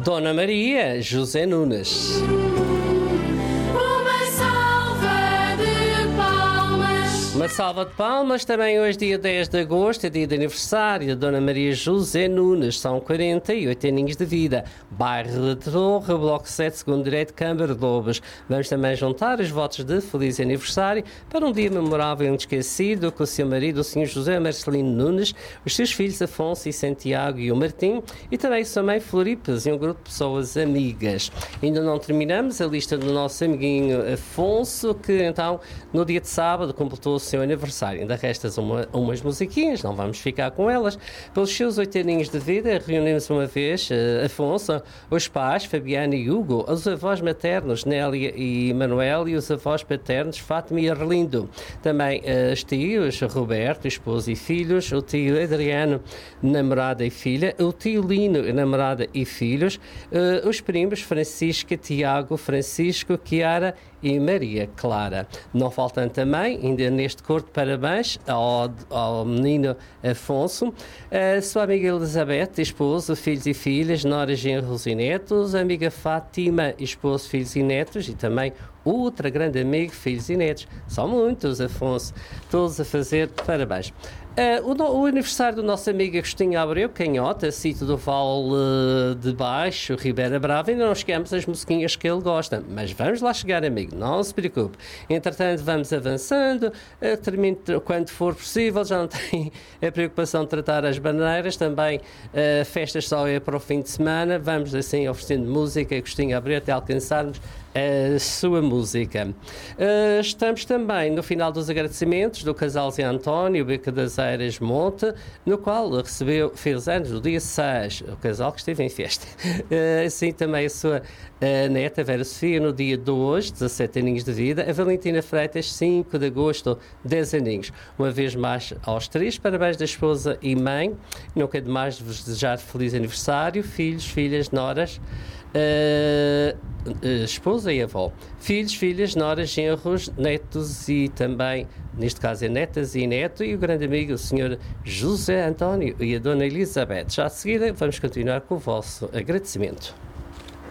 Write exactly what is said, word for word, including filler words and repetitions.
Dona Maria José Nunes. Uma salva de palmas, também hoje dia dez de agosto, é dia de aniversário da Dona Maria José Nunes, são quarenta e oito aninhos de vida, bairro de Torre, Bloco sete, segundo direito, Câmara de Lobos. Vamos também juntar os votos de feliz aniversário para um dia memorável e inesquecido com o seu marido, o senhor José Marcelino Nunes, os seus filhos Afonso e Santiago e o Martim, e também sua mãe Floripes e um grupo de pessoas amigas. Ainda não terminamos a lista do nosso amiguinho Afonso, que então no dia de sábado completou o seu aniversário. Ainda restas uma, umas musiquinhas, não vamos ficar com elas. Pelos seus oito aninhos de vida, reunimos uma vez uh, Afonso, os pais, Fabiana e Hugo, os avós maternos, Nélia e Manuel, e os avós paternos, Fátima e Arlindo. Também uh, os tios, Roberto, esposo e filhos, o tio Adriano, namorada e filha, o tio Lino, namorada e filhos, uh, os primos Francisca, Tiago, Francisco, Chiara e Maria Clara. Não faltam também, ainda neste coro de parabéns, ao, ao menino Afonso, a sua amiga Elizabeth, esposo, filhos e filhas, noras, genros e netos, a amiga Fátima, esposo, filhos e netos, e também outra grande amiga, filhos e netos. São muitos, Afonso, todos a fazer parabéns. Uh, o, o aniversário do nosso amigo Agostinho Abreu, Canhota, sítio do Vale uh, de Baixo, Ribeira Brava, ainda não chegamos às musiquinhas que ele gosta, mas vamos lá chegar, amigo, não se preocupe. Entretanto, vamos avançando, uh, termino quando for possível, já não tem a preocupação de tratar as bandeiras, também uh, festas só é para o fim de semana, vamos assim oferecendo música, Agostinho Abreu, até alcançarmos a sua música. Uh, estamos também no final dos agradecimentos do casal Zé António, Beca das Eiras Monte, no qual recebeu, fez anos no dia seis, o casal que esteve em festa. Uh, assim também a sua uh, neta Vera Sofia no dia dois, dezassete aninhos de vida, a Valentina Freitas, cinco de agosto, dez aninhos. Uma vez mais aos três, parabéns da esposa e mãe, nunca é demais de vos desejar feliz aniversário, filhos, filhas, noras, Uh, uh, esposa e avó, filhos, filhas, noras, genros, netos e também, neste caso é netas e neto, e o grande amigo, o senhor José António e a dona Elizabeth. Já a seguir vamos continuar com o vosso agradecimento.